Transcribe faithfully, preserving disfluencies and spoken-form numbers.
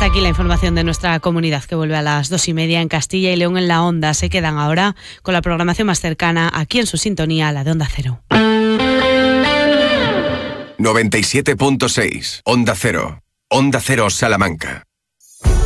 aquí la información de nuestra comunidad, que vuelve a las dos y media en Castilla y León en la Onda. Se quedan ahora con la programación más cercana aquí en su sintonía, la de Onda Cero. noventa y siete punto seis, Onda Cero. Onda Cero Salamanca.